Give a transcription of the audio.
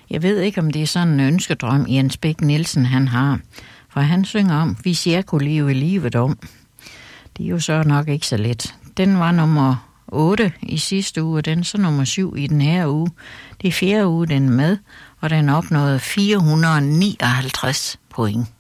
Jeg ved ikke, om det er sådan en ønskedrøm, Jens Bæk Nielsen han har. For han synger om, hvis jeg kunne leve livet om. Det er jo så nok ikke så let. Den var nummer 8 i sidste uge, og den så nummer 7 i den her uge. Det er 4. uge, den er med, og den opnåede 459 point.